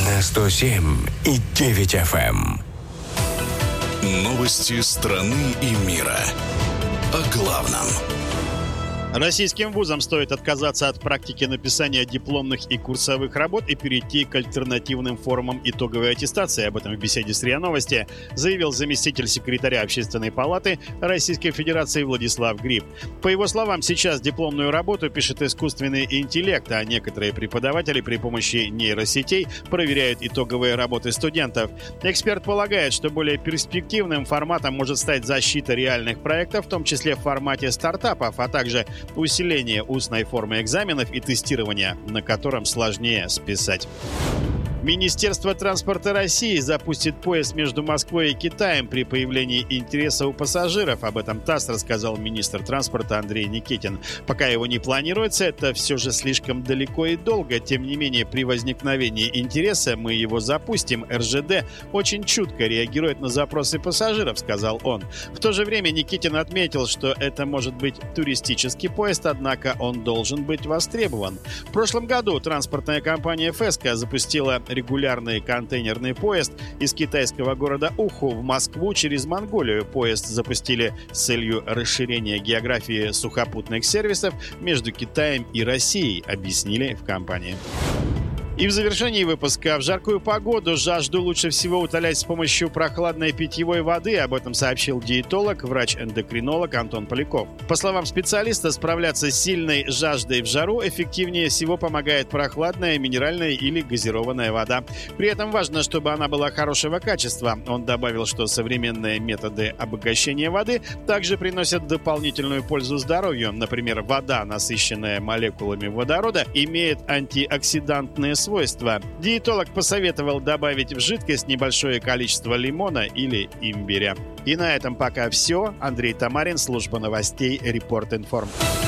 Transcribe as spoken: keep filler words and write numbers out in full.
на сто семь и девять эф эм. Новости страны и мира. О главном. Российским вузам стоит отказаться от практики написания дипломных и курсовых работ и перейти к альтернативным формам итоговой аттестации. Об этом в беседе с РИА Новости заявил заместитель секретаря Общественной палаты Российской Федерации Владислав Гриб. По его словам, сейчас дипломную работу пишет искусственный интеллект, а некоторые преподаватели при помощи нейросетей проверяют итоговые работы студентов. Эксперт полагает, что более перспективным форматом может стать защита реальных проектов, в том числе в формате стартапов, а также усиление устной формы экзаменов и тестирования, на котором сложнее списать. Министерство транспорта России запустит поезд между Москвой и Китаем при появлении интереса у пассажиров. Об этом ТАСС рассказал министр транспорта Андрей Никитин. Пока его не планируется, это все же слишком далеко и долго. Тем не менее, при возникновении интереса мы его запустим. эр жэ дэ очень чутко реагирует на запросы пассажиров, сказал он. В то же время Никитин отметил, что это может быть туристический поезд, однако он должен быть востребован. В прошлом году транспортная компания «Фэска» запустила регулярный контейнерный поезд из китайского города Уху в Москву через Монголию. Поезд запустили с целью расширения географии сухопутных сервисов между Китаем и Россией, объяснили в компании. И в завершении выпуска: в жаркую погоду жажду лучше всего утолять с помощью прохладной питьевой воды. Об этом сообщил диетолог, врач-эндокринолог Антон Поляков. По словам специалиста, справляться с сильной жаждой в жару эффективнее всего помогает прохладная минеральная или газированная вода. При этом важно, чтобы она была хорошего качества. Он добавил, что современные методы обогащения воды также приносят дополнительную пользу здоровью. Например, вода, насыщенная молекулами водорода, имеет антиоксидантные свойства. свойства. Диетолог посоветовал добавить в жидкость небольшое количество лимона или имбиря. И на этом пока все. Андрей Тамарин, служба новостей Репорт Информ.